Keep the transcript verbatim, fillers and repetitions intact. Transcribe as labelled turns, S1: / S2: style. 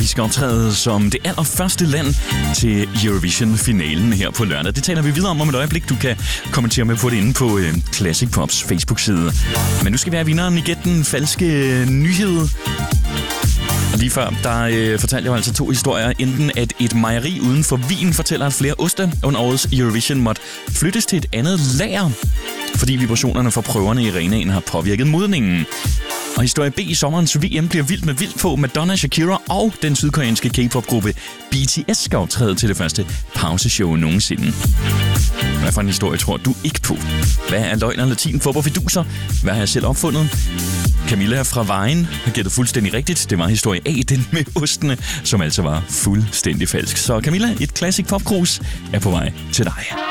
S1: vi skal optræde som det allerførste land til Eurovision-finalen her på lørdag. Det taler vi videre om om et øjeblik. Du kan kommentere med på det inde på øh, Classic Pops Facebook-side. Men nu skal vi have vinderen i Gæt den falske nyhed. Lige før, der øh, fortalte jeg jo altså to historier. Enten at et mejeri uden for Wien fortæller, at flere oste under årets Eurovision måtte flyttes til et andet lager, fordi vibrationerne fra prøverne i arenaen har påvirket modningen. Og historie B i sommerens V M bliver vildt med vildt på. Madonna, Shakira og den sydkoreanske K-pop-gruppe B T S skal optræde til det første pauseshow nogensinde. Hvad for en historie tror du ikke på? Hvad er løgn og latin for fiduser? Hvad har jeg selv opfundet? Camilla fra Vejen har gættet fuldstændig rigtigt. Det var historie A, den med ostene, som altså var fuldstændig falsk. Så Camilla, et Classic Pop Cruise er på vej til dig.